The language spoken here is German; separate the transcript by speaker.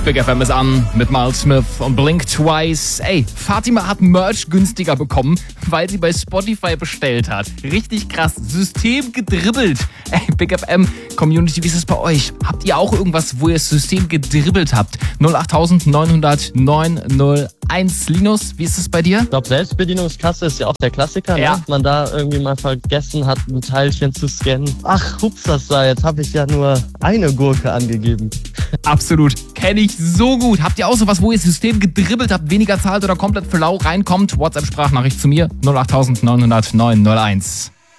Speaker 1: Big FM ist an mit Miles Smith und Blink Twice. Ey, Fatima hat Merch günstiger bekommen, weil sie bei Spotify bestellt hat. Richtig krass. System gedribbelt. Ey, Big FM Community, wie ist es bei euch? Habt ihr auch irgendwas, wo ihr das System gedribbelt habt? 08900 901. Linus, wie ist es bei dir?
Speaker 2: Ich glaube, Selbstbedienungskasse ist ja auch der Klassiker,
Speaker 1: Ja.
Speaker 2: ne? Man da irgendwie mal vergessen hat, ein Teilchen zu scannen. Ach, hups, das da, jetzt habe ich ja nur eine Gurke angegeben.
Speaker 1: Absolut. Kenne ich so gut. Habt ihr auch sowas, wo ihr das System gedribbelt habt, weniger zahlt oder komplett für lau reinkommt? WhatsApp-Sprachnachricht zu mir 08900 901.